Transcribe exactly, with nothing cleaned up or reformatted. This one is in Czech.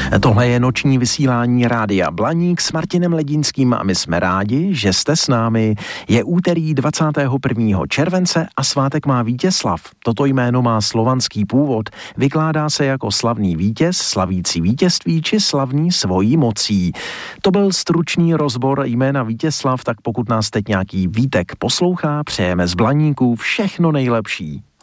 Tohle je noční vysílání Rádia Blaník s Martinem Ledínským a my jsme rádi, že jste s námi. Je úterý dvacátého prvního července a svátek má Vítězslav. Toto jméno má slovanský původ. Vykládá se jako slavný vítěz, slavící vítězství či slavný svojí mocí. To byl stručný rozbor jména Vítězslav, tak pokud nás teď nějaký Vítek poslouchá, přejeme z Blaníku všechno nejlepší.